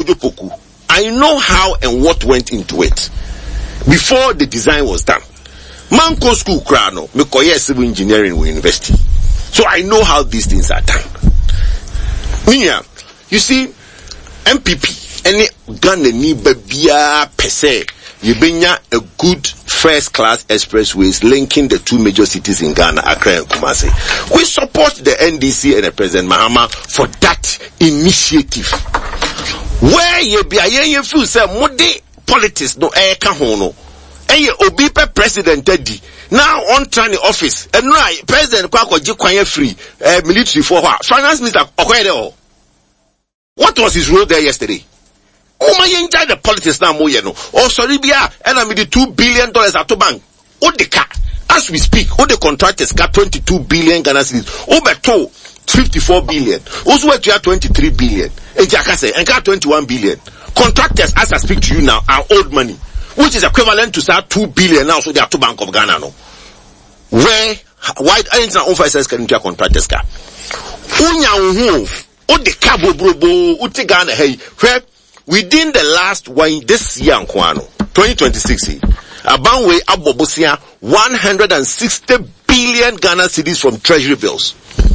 Kojopoku, I know how and what went into it before the design was done. Manko school krano, me koye civil engineering in university. So I know how these things are done. Minya, you see, MPP, any Ghana ni babia per se, you benya a good first class expressways linking the two major cities in Ghana, Accra and Kumasi. We support the NDC and the President Mahama for that initiative. Where you be a feel say mode politics no kahono. Obi pe president Teddy. Now on trying the office. And right, President Kwako Jikwanye free military for what? Finance Minister Okwede. What was his role there yesterday? Oh my enjoy the politics now more no. Oh sorry bia and I'm the $2 billion at the bank. Oh the car. As we speak, all the contractors got 22 billion Ghana cedis. Obeto 54 billion. Also where you have 23 billion. Ejakase and got 21 billion. Contractors, as I speak to you now, are old money, which is equivalent to say 2 billion now. So they are to Bank of Ghana no. Why ain't an officers can get contractors car? Unya uhu. O the cabo brobo uti Ghana hey where within the last one this year 2026 Abanwe Abobosia 160 billion Ghana cedis from treasury bills.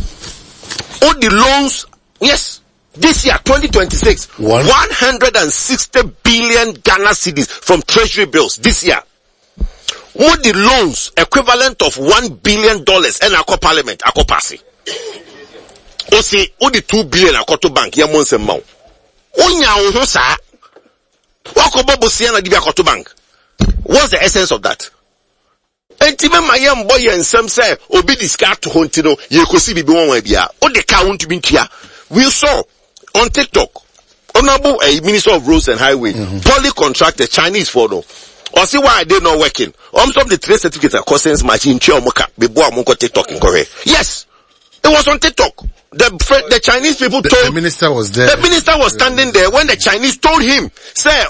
All the loans, yes, this year 2026 160 billion Ghana cedis from treasury bills this year. All the loans equivalent of $1 billion and Ako Parliament, Ako Pasi. Osi, all the 2 billion Akoto Bank, Yamonse Mau. Onya Uhosa, Wako Bobosia na Dibia Akoto Bank. What's the essence of that? And even my young boy and some say, Obi discard to Hontino, you could see Bibi Wabia, or the count to be here. We saw on TikTok, Honorable Minister of Roads and Highway, poly contractor Chinese photo. Or see why they not working. Some the trade certificates are costing machine Chiomoka, before Monko TikTok in Korea. Yes, it was on TikTok. The Chinese people told the minister was there. The minister was standing there when the Chinese told him, say,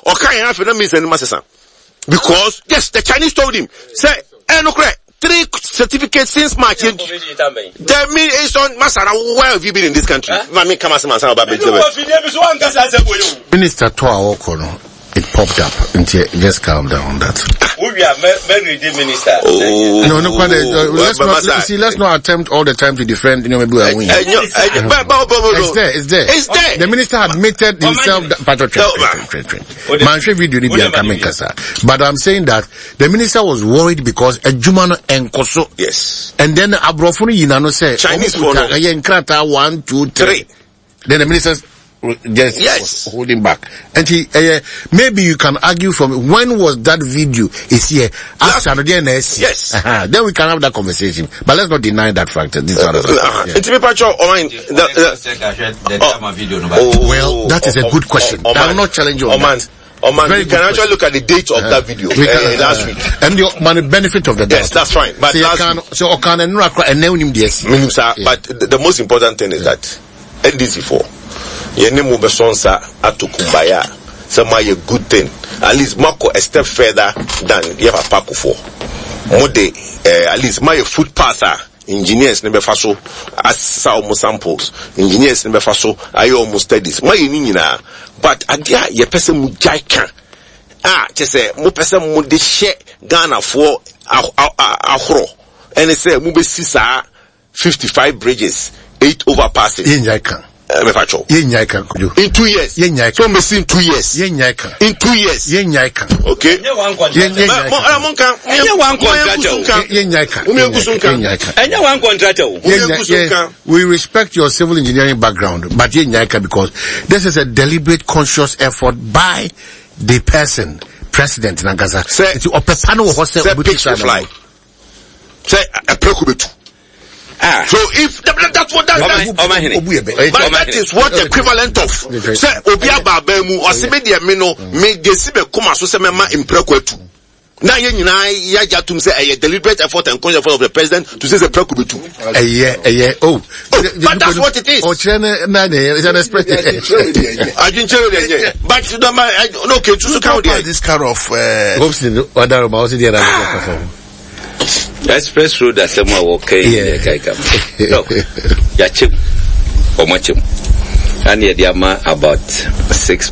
because yes, the Chinese told him, say, okay, 3 certificates since March. The mean is on Masara. Where have you been in this country? Minister Toa Okono. It popped up until just calm down on that. Minister. Let's not attempt all the time to defend, maybe we win. It's there. The minister admitted himself that but I'm saying that the minister was worried because a Jumano and Koso. Yes. And then Abrofuni Yinano said Chinese photo 1, 2, 3. Then the minister just was holding back. And maybe you can argue from when was that video is here after the DNS. Yes. Then we can have that conversation. But let's not deny that fact. Well, that is a good question. I will not challenge you on that. You can actually look at the date of that video last week. And the benefit of the doubt. Yes, that's fine. But but the most important thing is that NDC4 Yenemu Besonsa Atukumbaya. Some a good thing. At least Marco a step further than Yeva Paku for. Mode at least my foot passer. Engineers never faso as almost samples. Engineers never faso I almost studies. My nina. But adia ye person mujaika. Say mo person mo de share Ghana for ahro. And it say mo be sisa 55 bridges, 8 overpasses. In 2 years. So me see in 2 years. In 2 years. Okay. We respect your civil engineering background, but because this is a deliberate, conscious effort by the person, President Nagaza. Say a precubitu. So if that's what that is what the equivalent of say obia babemu or semedia meno me gesibe kuma so semema imprekwetu na ye nyina ya jatum say a deliberate effort and conscious effort of the president to say the prekubitu but that's what it is. It's an expression. But no okay to count this kind of Express road that someone walk in look, Yachim or Machim. And yet, about 6